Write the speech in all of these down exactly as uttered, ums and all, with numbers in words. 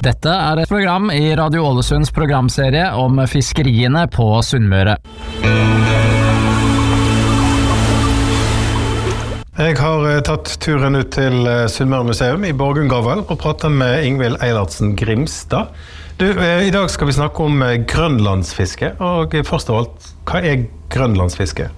Dette er et program i Radio Ålesunds programserie om fiskeriene på Sunnmøre. Jeg har tatt turen ut til Sunnmøre museum i Borgungavel og pratet med Ingvild Eilertsen Grimstad. Du, i dag skal vi snakke om grønlandsfiske, og først av alt, hva er grønlandsfiske?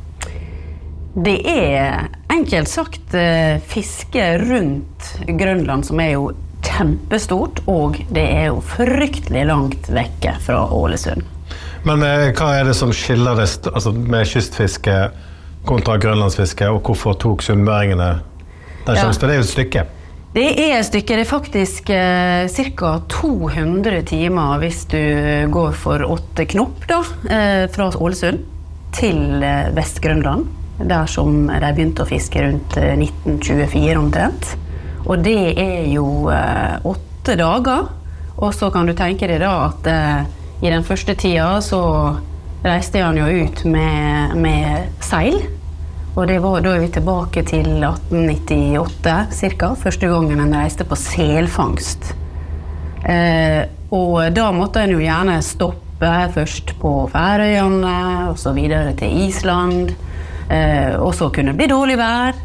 Det er enkelt sagt fiske rundt Grønland, som er jo kjempestort, og det er jo fryktelig langt vekke fra Ålesund. Men eh, hva er det som skiller det altså, med kystfiske kontra grønlandsfiske, og hvorfor tok sunnmøringene den sjansen? For det er jo et stykke. Det er et stykke, det er faktisk eh, cirka to hundre timer hvis du går for åtte knopp da, eh, fra Ålesund til eh, Vest-Grønland, der som de begynte å fiske rundt eh, nitten tjuefire omtrent. Og det er jo eh, åtte dager, og så kan du tenke deg da at eh, i den første tida så reiste han jo ut med, med seil, og det var, da er vi tilbake til atten nittiåtte cirka, første gangen han reiste på selfangst. Eh, og da måtte han jo gjerne stoppe først på Færøyene, og så videre til Island, eh, og så kunne det bli dårlig vær.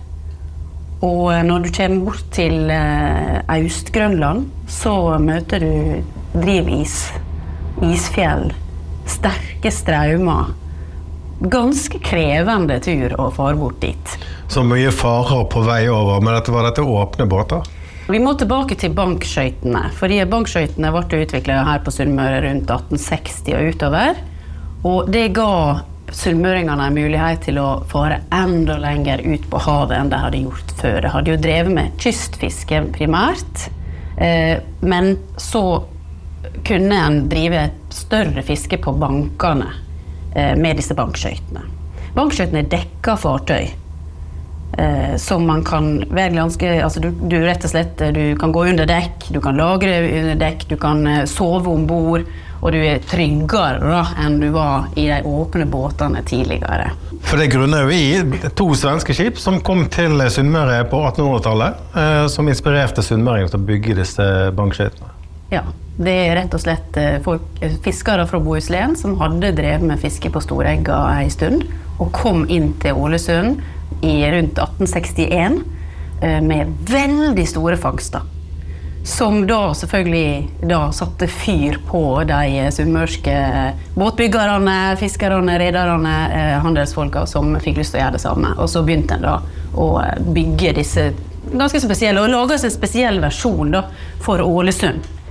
Og når du kommer bort til eh, Øst-Grønland, så møter du drivis, isfjell, sterke straumer. Ganske krevende tur å fare bort dit. Så mye farer på vei over, men dette var dette åpne båter? Vi må tilbake til bankskøytene, fordi bankskøytene ble utviklet her på Sunnmøre rundt atten seksti og utover. Og det ga sunnmøringene en mulighet til å fare enda lenger ut på havet enn de hadde gjort før. De hadde jo drevet med kystfiske primært, eh, men så kunne en drive et større fiske på bankene eh, med disse bankskøytene. Bankskøytene er dekket fartøy, eh, som man kan være ganske, altså du, du rett og slett, du kan gå under dekk, du kan lagre under dekk, du kan eh, sove ombord, og du er tryggere da, enn du var i de åpne båtene tidligere. For det grunner jo i to svenske skip som kom til Sunnmøre på attenhundretallet, eh, som inspirerte sunnmøringene til å bygge disse bankskøytene. Ja, det er rett og slett folk, fiskere fra Bohuslän som hadde drevet med fiske på Storegga en stund, og kom inn til Ålesund i rundt atten sekstien eh, med veldig store fangster. Som da selvfølgelig da satte fyr på de sunnmørske båtbyggerne, fiskerne, rederne, eh, handelsfolka som fikk lyst til å gjøre det samme. Og så begynte en da å bygge disse ganske spesielle, og lage en spesiell versjon da for Ålesund.